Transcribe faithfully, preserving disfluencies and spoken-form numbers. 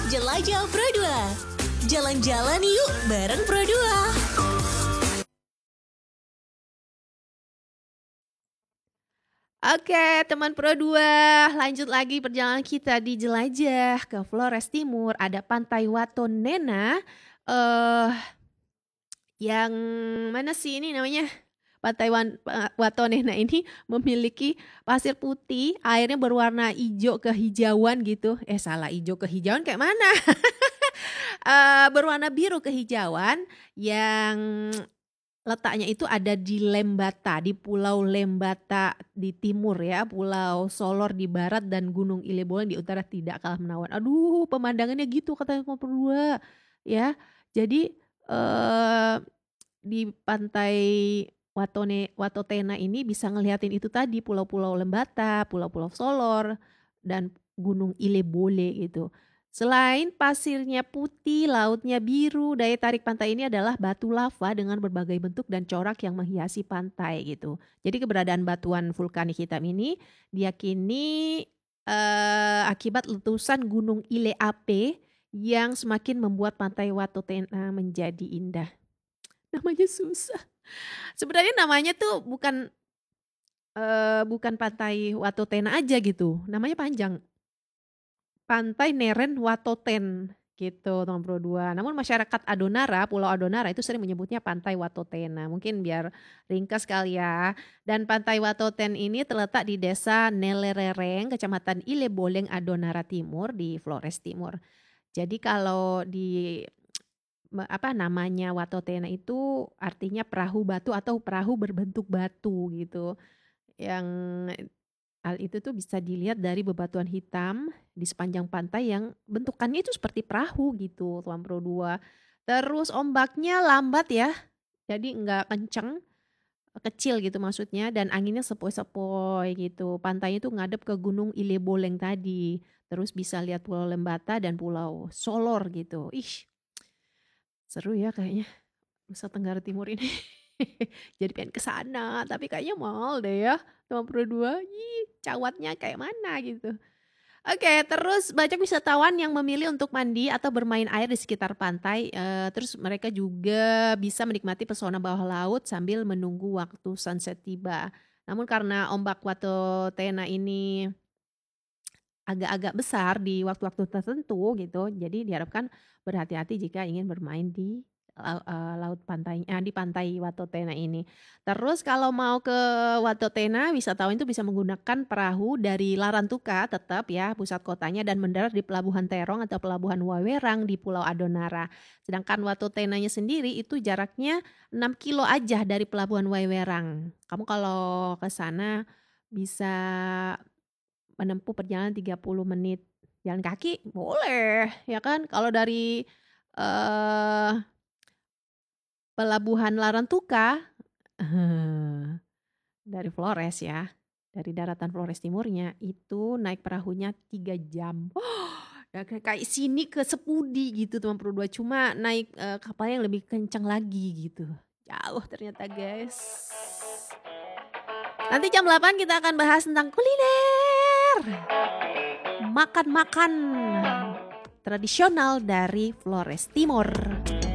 Jelajah Pro dua. Jalan-jalan yuk bareng Pro dua. Oke, teman Pro dua, lanjut lagi perjalanan kita di jelajah ke Flores Timur. Ada Pantai Watonena, eh yang mana sih ini namanya? Pantai Wan- Watonena ini memiliki pasir putih, airnya berwarna hijau kehijauan gitu. Eh salah, hijau kehijauan kayak mana? Eh, berwarna biru kehijauan yang letaknya itu ada di Lembata, di Pulau Lembata di timur ya, Pulau Solor di barat dan Gunung Ileboleng di utara tidak kalah menawan. Aduh, pemandangannya gitu katanya mau berdua ya. Jadi eh di pantai Watone Watotena ini bisa ngeliatin itu tadi pulau-pulau Lembata, pulau-pulau Solor dan Gunung Ilebole gitu. Selain pasirnya putih, lautnya biru, daya tarik pantai ini adalah batu lava dengan berbagai bentuk dan corak yang menghiasi pantai gitu. Jadi keberadaan batuan vulkanik hitam ini diyakini eh, akibat letusan Gunung Ile Ape yang semakin membuat pantai Watotena menjadi indah. Namanya susah. Sebenarnya namanya tuh bukan eh, bukan pantai Watotena aja gitu. Namanya panjang. Pantai Neren Watoten gitu teman Pro dua. Namun masyarakat Adonara, Pulau Adonara itu sering menyebutnya Pantai Watotena. Mungkin biar ringkas kali ya. Dan Pantai Watoten ini terletak di Desa Nelerereng, Kecamatan Ileboleng, Adonara Timur di Flores Timur. Jadi kalau di me- apa namanya Watotena itu artinya perahu batu atau perahu berbentuk batu gitu. Yang hal itu tuh bisa dilihat dari bebatuan hitam di sepanjang pantai yang bentukannya itu seperti perahu gitu, Tuan Pro dua. Terus ombaknya lambat ya, jadi nggak kenceng, kecil gitu maksudnya, dan anginnya sepoi-sepoi gitu. Pantainya tuh ngadep ke Gunung Ileboleng tadi. Terus bisa lihat Pulau Lembata dan Pulau Solor gitu. Ih, seru ya kayaknya Nusa Tenggara Timur ini. Jadi pengen ke sana, tapi kayaknya mahal deh ya. Sama Pro dua, ih, cawatnya kayak mana gitu. Oke, terus banyak wisatawan yang memilih untuk mandi atau bermain air di sekitar pantai. Eh, terus mereka juga bisa menikmati pesona bawah laut sambil menunggu waktu sunset tiba. Namun karena ombak Watotena ini agak-agak besar di waktu-waktu tertentu gitu, jadi diharapkan berhati-hati jika ingin bermain di lau- eh, laut pantai, eh, di pantai Watotena ini. Terus kalau mau ke Watotena, wisatawan itu bisa menggunakan perahu dari Larantuka tetap ya pusat kotanya dan mendarat di Pelabuhan Terong atau Pelabuhan Wawerang di Pulau Adonara. Sedangkan Watotenanya sendiri itu jaraknya enam kilo aja dari Pelabuhan Wawerang. Kamu kalau ke sana bisa menempuh perjalanan tiga puluh menit jalan kaki boleh ya kan. Kalau dari eh, Pelabuhan Larantuka dari Flores ya, dari daratan Flores Timurnya itu naik perahunya tiga jam. Ya, kayak kayak sini ke Sepudi gitu teman Pro dua, cuma naik eh, kapal yang lebih kencang lagi gitu. Jauh ternyata guys. Nanti jam delapan kita akan bahas tentang kuliner. Makan-makan tradisional dari Flores Timur.